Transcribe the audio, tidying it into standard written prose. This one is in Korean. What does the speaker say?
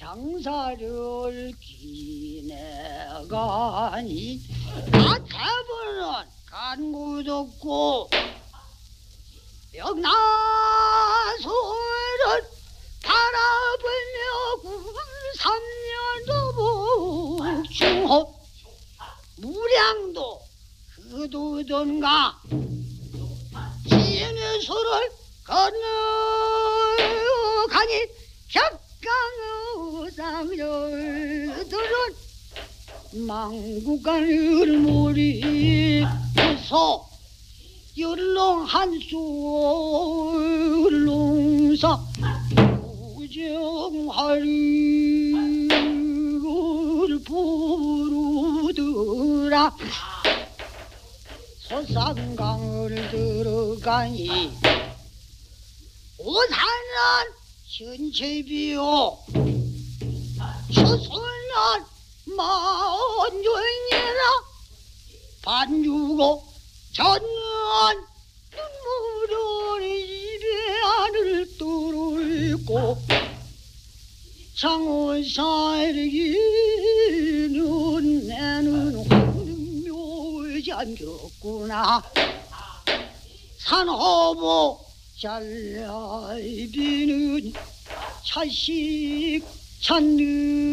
장사를 기내가니 아태부는 간구덕고 명나소를 바라보며 93년도 북중호 무량도 그도던가 진해수를 건너가니 격강의상열들은 망국간을 몰입해서 열롱 한수 울롱사 우정하리를 부르더라. 소산강을 들어가니 오산은 신체비요 추수는 만년이라 반주고 저는 눈물을 입에 안을 뚫고 장원살기는 내는 홍묘지 않겠구나. 산호보 잘라비는 자식 찾는